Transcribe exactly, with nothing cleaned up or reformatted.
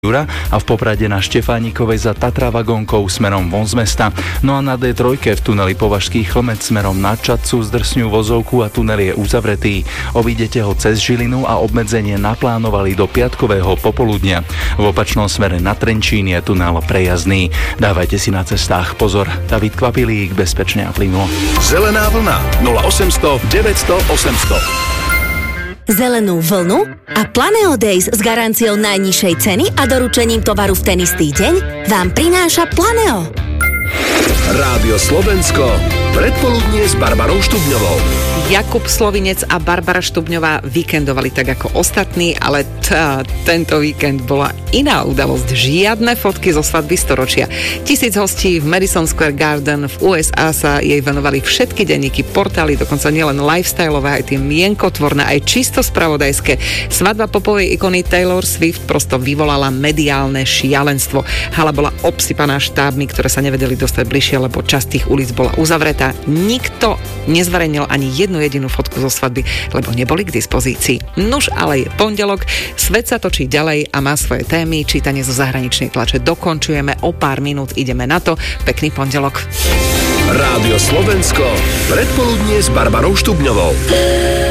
Jura a v Poprade na Štefánikovej za Tatra vagónkou smerom von z mesta. No a na dé tri v tuneli Považský Chlmec smerom na Čadcu zdrsňujú vozovku a tunel je uzavretý. Obídete ho cez Žilinu a obmedzenie naplánovali do piatkového popoludnia. V opačnom smere na Trenčín je tunel prejazdný. Dávajte si na cestách pozor. David Kvapilík, bezpečne a plynulo. Zelená vlna nula osemsto deväťsto osemsto. Zelenú vlnu a Planeo Days s garanciou najnižšej ceny a doručením tovaru v ten istý deň vám prináša Planeo. Rádio Slovensko, predpoludnie s Barbarou Štubňovou. Jakub Slovinec a Barbara Štubňová víkendovali tak ako ostatní, ale tá, tento víkend bola iná udalosť. Žiadne fotky zo svadby storočia. Tisíc hostí v Madison Square Garden v ú es á sa jej venovali všetky denníky, portály, dokonca nielen lifestyleové, aj tie mienkotvorné, aj čisto spravodajské. Svadba popovej ikony Taylor Swift prosto vyvolala mediálne šialenstvo. Hala bola obsypaná štábmi, ktoré sa nevedeli dostať bližšie, lebo časť tých ulic bola uzavretá. Nikto nezverejnil ani jednu jedinú fotku zo svadby, lebo neboli k dispozícii. Nuž, ale je pondelok, svet sa točí ďalej a má svoje témy. Čítanie zo zahraničnej tlače dokončujeme. O pár minút ideme na to. Pekný pondelok. Rádio Slovensko, predpoludnie s Barbarou Štubňovou.